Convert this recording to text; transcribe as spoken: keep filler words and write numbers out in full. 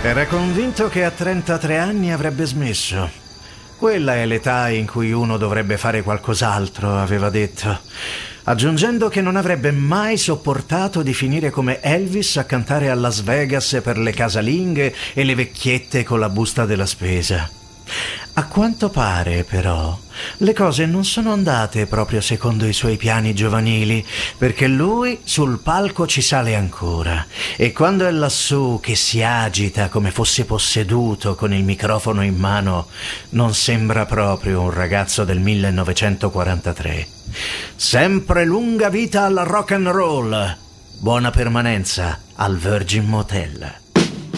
Era convinto che a trentatré anni avrebbe smesso. Quella è l'età in cui uno dovrebbe fare qualcos'altro, aveva detto, aggiungendo che non avrebbe mai sopportato di finire come Elvis a cantare a Las Vegas per le casalinghe e le vecchiette con la busta della spesa. A quanto pare, però, le cose non sono andate proprio secondo i suoi piani giovanili, perché lui sul palco ci sale ancora e quando è lassù che si agita come fosse posseduto con il microfono in mano, non sembra proprio un ragazzo del millenovecentoquarantatré. Sempre lunga vita al rock and roll, buona permanenza al Virgin Motel.